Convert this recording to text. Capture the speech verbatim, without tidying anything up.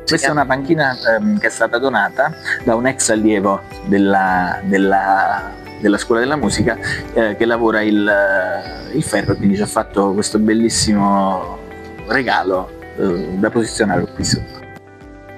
Questa è una panchina ehm, che è stata donata da un ex allievo della, della, della scuola della musica eh, che lavora il, il ferro, e quindi ci ha fatto questo bellissimo regalo eh, da posizionare qui sotto.